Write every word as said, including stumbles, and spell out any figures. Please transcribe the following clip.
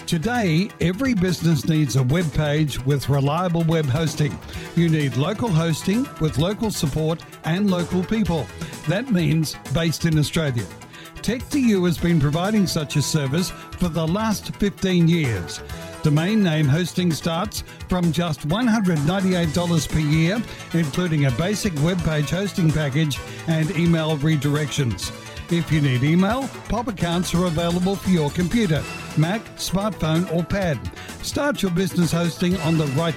Today, every business needs a web page with reliable web hosting. You need local hosting with local support and local people. That means based in Australia. tech two u has been providing such a service for the last fifteen years. Domain name hosting starts from just one hundred ninety-eight dollars per year, including a basic web page hosting package and email redirections. If you need email, pop accounts are available for your computer, Mac, smartphone or pad. Start your business hosting on the right